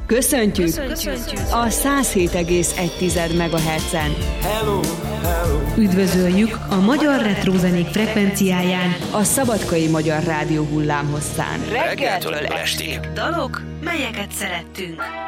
Köszöntjük a 107,1 MHz-en. Hello, hello. Üdvözöljük a magyar retrozenék frekvenciáján, A Szabadkai Magyar Rádió hullámhosszán. Reggeltől estig. dalok, melyeket szerettünk.